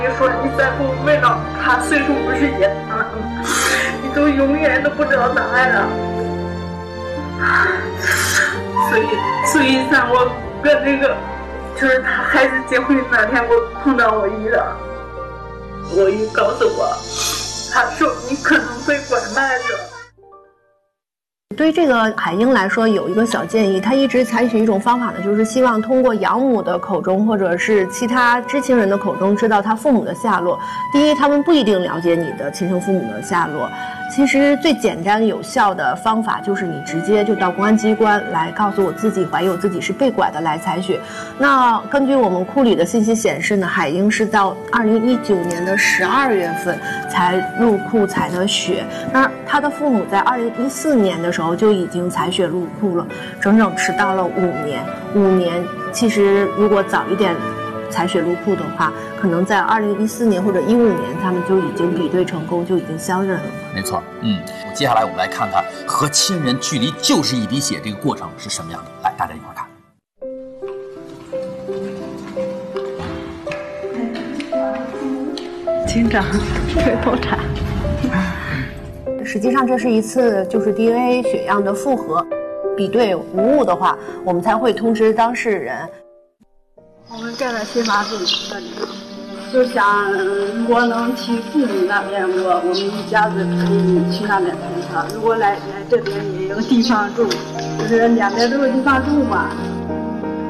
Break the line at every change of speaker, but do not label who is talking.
你说你再不问了，他岁数不是也大了吗？你都永远都不知道答案了。所以在我跟那个就是他孩子结婚那天，我碰到我姨了，我姨告诉我，他说你可能会拐卖着。
对这个海英来说有一个小建议，她一直采取一种方法呢，就是希望通过养母的口中或者是其他知情人的口中知道她父母的下落。第一，他们不一定了解你的亲生父母的下落，其实最简单有效的方法就是你直接就到公安机关来告诉我自己怀疑我自己是被拐的来采血。那根据我们库里的信息显示呢，海英是到2019年的12月份才入库采的血，那他的父母在2014年的时候就已经采血入库了，整整迟到了5年。5年其实如果早一点采血入库的话，可能在2014年或者15年他们就已经比对成功，就已经相认了。
没错，接下来我们来看看和亲人距离就是一滴血这个过程是什么样的。来，大家一块看。
警长，腿头查。
实际上这是一次就是 DNA 血样的复核，比对无误的话，我们才会通知当事人。
我们站在刑法组这里，就想如果能去父母那边，我们一家子可以去那边陪他。如果来这边也有地方住，就是两边都有地方住嘛。